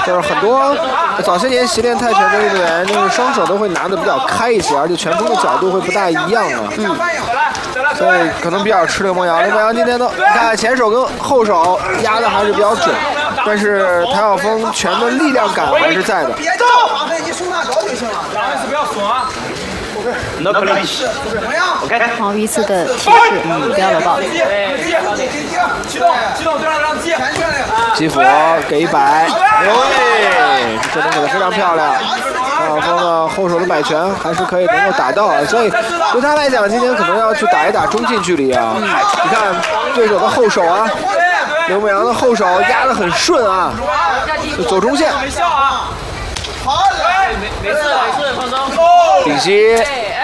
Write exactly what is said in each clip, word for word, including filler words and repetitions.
就是很多早些年习练泰拳的运动员，就是双手都会拿的比较开一些，而且拳出的角度会不大一样了。嗯，所以可能比较吃刘梦阳。刘梦阳今天都看前手跟后手压的还是比较准，但是谭晓峰拳的力量感还是在的。 别动，你手拿高就行了。不要松啊。 No clinch. OK。 好，一次的提示，嗯，不要搂抱。 启动，启动，对上让击。 击佛给一百，对，这能给的非常漂亮。谭晓峰呢后手的摆拳还是可以能够打到啊，所以对他来讲，今天可能要去打一打中近距离啊。你看对手的后手啊，刘梦阳的后手压得很顺啊，走中线。 好嘞， 没事没事，放松。 顶膝，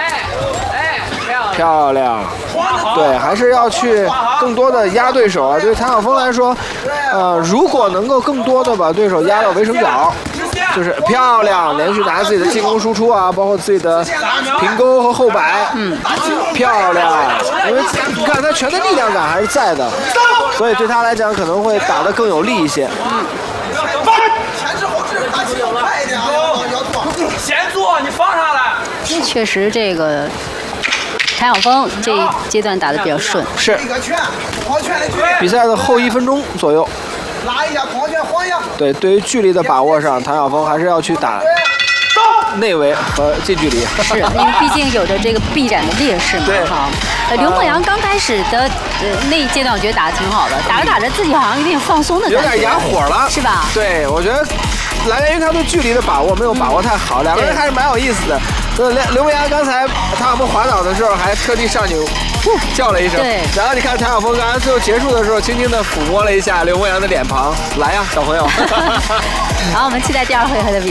漂亮。对，还是要去更多的压对手啊。对谭晓峰来说，呃，如果能够更多的把对手压到围城角，就是漂亮，连续拿自己的进攻输出啊，包括自己的平勾和后摆，嗯，漂亮。因为你看他拳的力量感还是在的，所以对他来讲可能会打得更有力一些。嗯。 前置后置，打起来快一点啊！ 先做，你放下来。 确实，这个谭晓峰这一阶段打得比较顺。 是。 一个拳，晃拳的距离。 比赛的后一分钟左右。 拉一下，晃拳晃一下。 对，对于距离的把握上，谭晓峰还是要去打内围和近距离。 是，因为毕竟有着这个臂展的劣势嘛。 对。 哈，呃，刘梦阳刚开始的呃那一阶段，我觉得打得挺好的，打着打着自己好像有点放松的感觉。 有点哑火了， 是吧？ 对，我觉得来源于他对距离的把握没有把握太好，两个人还是蛮有意思的。呃，刘刘梦阳刚才谭晓峰滑倒的时候，还特地上去呼叫了一声。 对。 然后你看谭晓峰刚才最后结束的时候，轻轻的抚摸了一下刘梦阳的脸庞，来呀，小朋友。 好，我们期待第二回合的比赛。